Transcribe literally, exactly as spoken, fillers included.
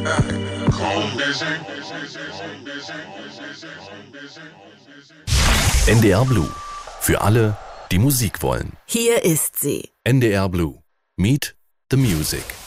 N D R Blue. Für alle, die Musik wollen. Hier ist sie. N D R Blue. Meet the Music.